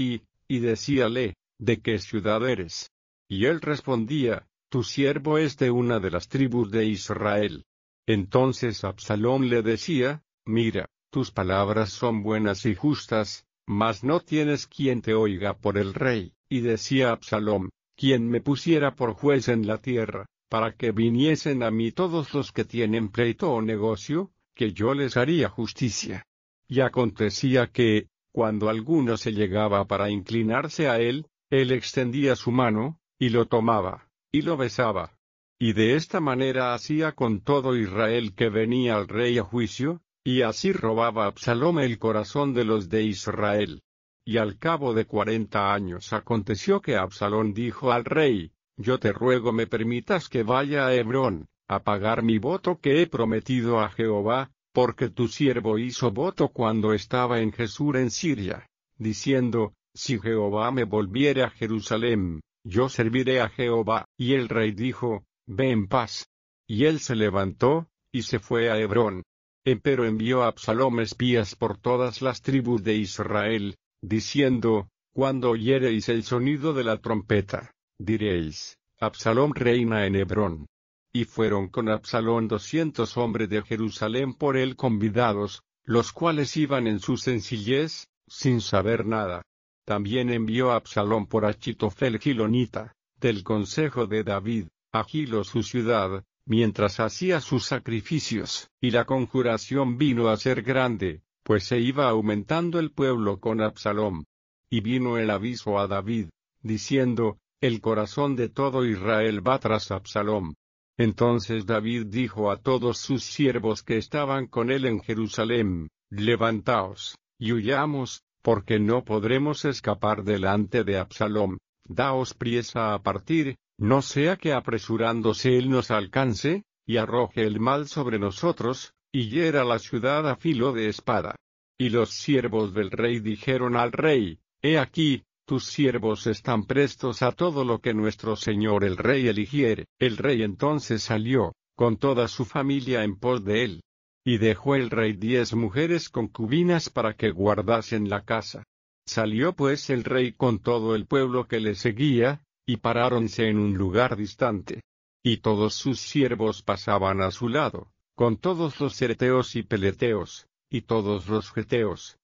y decíale, ¿de qué ciudad eres? Y él respondía, tu siervo es de una de las tribus de Israel. Entonces Absalom le decía, mira, tus palabras son buenas y justas, mas no tienes quien te oiga por el rey. Y decía Absalom, quien me pusiera por juez en la tierra, para que viniesen a mí todos los que tienen pleito o negocio, que yo les haría justicia. Y acontecía que, cuando alguno se llegaba para inclinarse a él extendía su mano, y lo tomaba, y lo besaba. Y de esta manera hacía con todo Israel que venía al rey a juicio, y así robaba Absalom el corazón de los de Israel. Y al cabo de 40 años aconteció que Absalom dijo al rey, yo te ruego me permitas que vaya a Hebrón, a pagar mi voto que he prometido a Jehová, porque tu siervo hizo voto cuando estaba en Gesur en Siria, diciendo, si Jehová me volviere a Jerusalén, yo serviré a Jehová. Y el rey dijo, ve en paz. Y él se levantó, y se fue a Hebrón. Empero envió a Absalom espías por todas las tribus de Israel, diciendo, cuando oyereis el sonido de la trompeta, diréis, Absalom reina en Hebrón. Y fueron con Absalom 200 hombres de Jerusalén por él convidados, los cuales iban en su sencillez, sin saber nada. También envió a Absalom por Achitofel Gilonita, del consejo de David, a Gilo su ciudad, mientras hacía sus sacrificios. Y la conjuración vino a ser grande, pues se iba aumentando el pueblo con Absalom. Y vino el aviso a David, diciendo, el corazón de todo Israel va tras Absalom. Entonces David dijo a todos sus siervos que estaban con él en Jerusalén, levantaos, y huyamos, porque no podremos escapar delante de Absalom, daos priesa a partir, no sea que apresurándose él nos alcance, y arroje el mal sobre nosotros, y hiera la ciudad a filo de espada. Y los siervos del rey dijeron al rey, he aquí, tus siervos están prestos a todo lo que nuestro señor el rey eligiere. El rey entonces salió, con toda su familia en pos de él. Y dejó el rey 10 mujeres concubinas para que guardasen la casa. Salió pues el rey con todo el pueblo que le seguía, y paráronse en un lugar distante. Y todos sus siervos pasaban a su lado, con todos los hereteos y peleteos, y todos los geteos,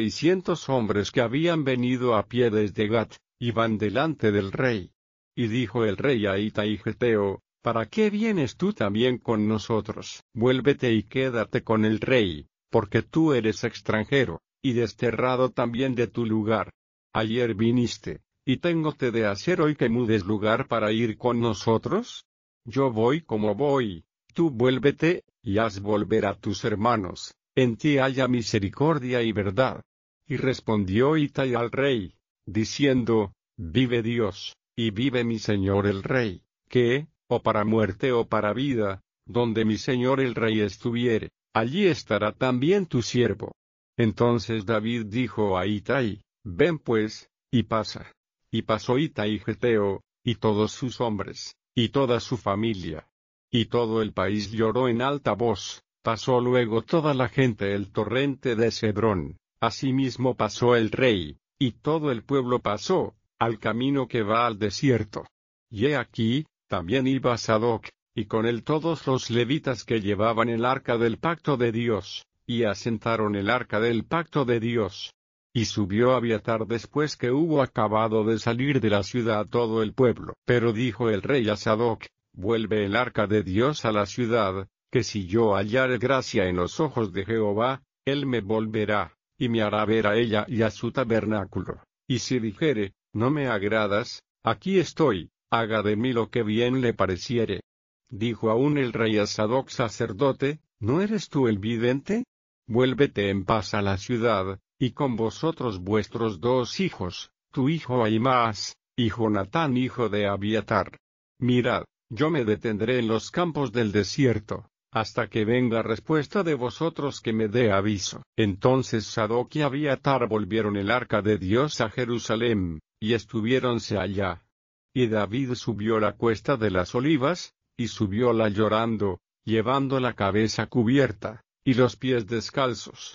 600 hombres que habían venido a pie desde Gat, iban delante del rey. Y dijo el rey a Itai Geteo, ¿para qué vienes tú también con nosotros? Vuélvete y quédate con el rey, porque tú eres extranjero, y desterrado también de tu lugar. Ayer viniste, y téngote de hacer hoy que mudes lugar para ir con nosotros. Yo voy como voy, tú vuélvete, y haz volver a tus hermanos, en ti haya misericordia y verdad. Y respondió Itai al rey, diciendo, vive Dios, y vive mi señor el rey, que, o para muerte o para vida, donde mi señor el rey estuviere, allí estará también tu siervo. Entonces David dijo a Itai, ven pues, y pasa. Y pasó Itai Geteo, y todos sus hombres, y toda su familia. Y todo el país lloró en alta voz, pasó luego toda la gente el torrente de Cedrón, asimismo pasó el rey, y todo el pueblo pasó, al camino que va al desierto. Y he aquí, también iba Sadoc, y con él todos los levitas que llevaban el arca del pacto de Dios, y asentaron el arca del pacto de Dios. Y subió Abiatar después que hubo acabado de salir de la ciudad todo el pueblo. Pero dijo el rey a Sadoc, vuelve el arca de Dios a la ciudad, que si yo hallare gracia en los ojos de Jehová, él me volverá, y me hará ver a ella y a su tabernáculo. Y si dijere, no me agradas, aquí estoy, haga de mí lo que bien le pareciere. Dijo aún el rey a Sadoc sacerdote, ¿no eres tú el vidente? Vuélvete en paz a la ciudad, y con vosotros vuestros 2 hijos, tu hijo Ahimaas, y Jonatán hijo de Abiatar. Mirad, yo me detendré en los campos del desierto, hasta que venga respuesta de vosotros que me dé aviso. Entonces Sadoc y Abiatar volvieron el arca de Dios a Jerusalén, y estuviéronse allá. Y David subió la cuesta de las olivas, y subióla llorando, llevando la cabeza cubierta, y los pies descalzos.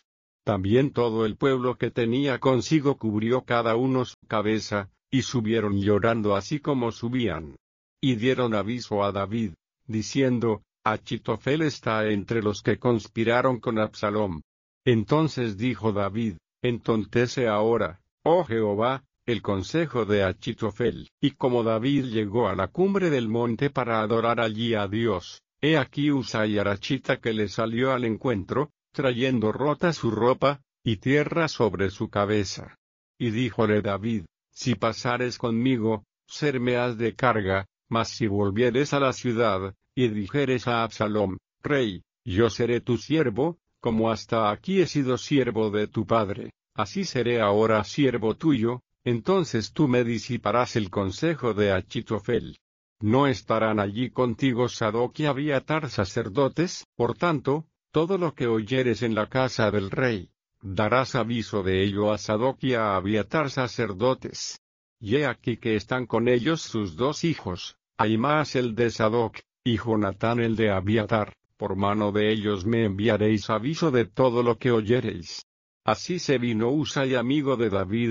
También todo el pueblo que tenía consigo cubrió cada uno su cabeza, y subieron llorando así como subían. Y dieron aviso a David, diciendo, Achitofel está entre los que conspiraron con Absalom. Entonces dijo David, entontece ahora, oh Jehová, el consejo de Achitofel. Y como David llegó a la cumbre del monte para adorar allí a Dios, he aquí Husai Arachita que le salió al encuentro, trayendo rota su ropa, y tierra sobre su cabeza. Y díjole David, si pasares conmigo, serme has de carga, mas si volvieres a la ciudad, y dijeres a Absalom, rey, yo seré tu siervo, como hasta aquí he sido siervo de tu padre, así seré ahora siervo tuyo, entonces tú me disiparás el consejo de Achitofel. ¿No estarán allí contigo Sadoc y Abiatar sacerdotes? Por tanto, todo lo que oyeres en la casa del rey, darás aviso de ello a Sadoc y a Abiatar sacerdotes. Y he aquí que están con ellos sus dos hijos, Ahimaas el de Sadoc, y Jonatán el de Abiatar, por mano de ellos me enviaréis aviso de todo lo que oyereis. Así se vino Husai amigo de David.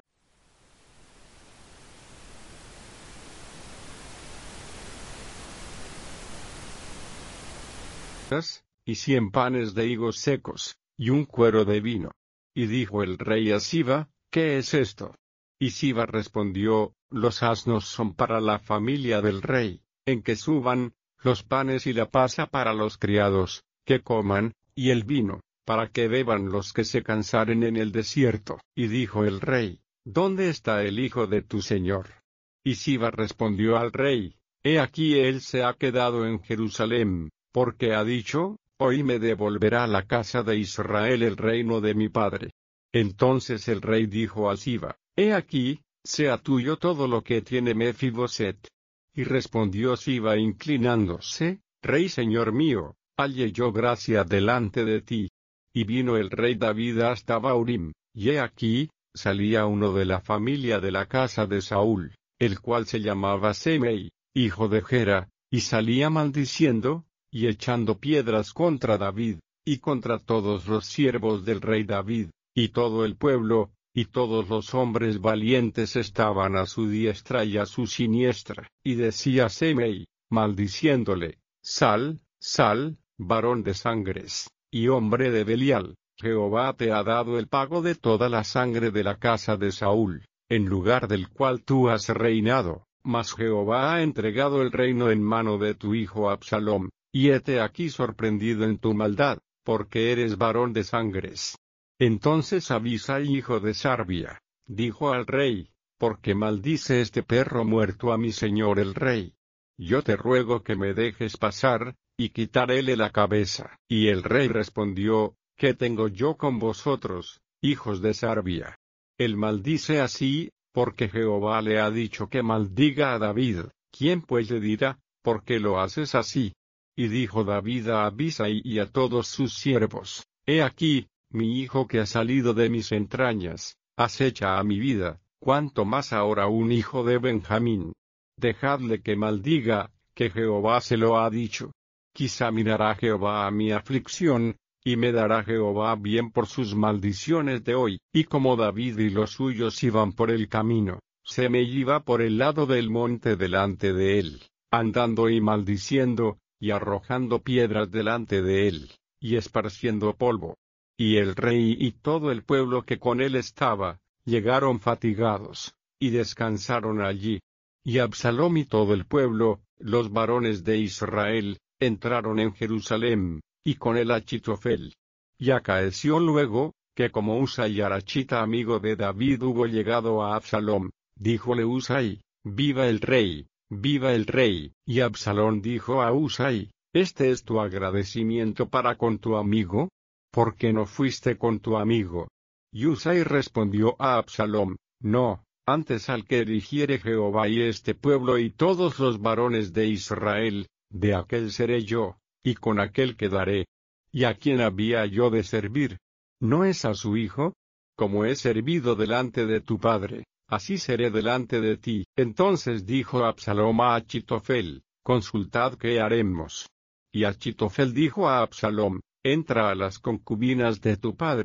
Y 100 panes de higos secos, y un cuero de vino. Y dijo el rey a Siba, ¿qué es esto? Y Siba respondió, los asnos son para la familia del rey, en que suban, los panes y la pasa para los criados, que coman, y el vino, para que beban los que se cansaren en el desierto. Y dijo el rey, ¿dónde está el hijo de tu señor? Y Siba respondió al rey, he aquí él se ha quedado en Jerusalén, porque ha dicho, hoy me devolverá la casa de Israel el reino de mi padre. Entonces el rey dijo a Siba, he aquí, sea tuyo todo lo que tiene Mefiboset. Y respondió Siba inclinándose, rey señor mío, halle yo gracia delante de ti. Y vino el rey David hasta Baurim, y he aquí, salía uno de la familia de la casa de Saúl, el cual se llamaba Semei, hijo de Gera, y salía maldiciendo, y echando piedras contra David, y contra todos los siervos del rey David, y todo el pueblo, y todos los hombres valientes estaban a su diestra y a su siniestra. Y decía Semei, maldiciéndole, sal, sal, varón de sangres, y hombre de Belial, Jehová te ha dado el pago de toda la sangre de la casa de Saúl, en lugar del cual tú has reinado, mas Jehová ha entregado el reino en mano de tu hijo Absalom. Y hete aquí sorprendido en tu maldad, porque eres varón de sangres. Entonces Abisai hijo de Sarbia, dijo al rey, porque maldice este perro muerto a mi señor el rey. Yo te ruego que me dejes pasar, y quitaréle la cabeza. Y el rey respondió, ¿qué tengo yo con vosotros, hijos de Sarbia? Él maldice así, porque Jehová le ha dicho que maldiga a David. ¿Quién pues le dirá, por qué lo haces así? Y dijo David a Abisai y a todos sus siervos, he aquí, mi hijo que ha salido de mis entrañas, acecha a mi vida, cuanto más ahora un hijo de Benjamín. Dejadle que maldiga, que Jehová se lo ha dicho. Quizá mirará Jehová a mi aflicción, y me dará Jehová bien por sus maldiciones de hoy. Y como David y los suyos iban por el camino, se me iba por el lado del monte delante de él, andando y maldiciendo, y arrojando piedras delante de él, y esparciendo polvo. Y el rey y todo el pueblo que con él estaba, llegaron fatigados, y descansaron allí. Y Absalom y todo el pueblo, los varones de Israel, entraron en Jerusalén, y con él Achitofel. Y acaeció luego, que como Husai Arachita amigo de David hubo llegado a Absalom, díjole Husai, viva el rey. Viva el rey. Y Absalom dijo a Husai, ¿este es tu agradecimiento para con tu amigo? ¿Por qué no fuiste con tu amigo? Y Husai respondió a Absalom, no, antes al que eligiere Jehová y este pueblo y todos los varones de Israel, de aquel seré yo, y con aquel quedaré. ¿Y a quién había yo de servir? ¿No es a su hijo? Como he servido delante de tu padre, así seré delante de ti. Entonces dijo Absalom a Achitofel, consultad qué haremos. Y Achitofel dijo a Absalom, entra a las concubinas de tu padre,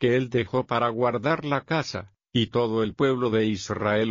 que él dejó para guardar la casa, y todo el pueblo de Israel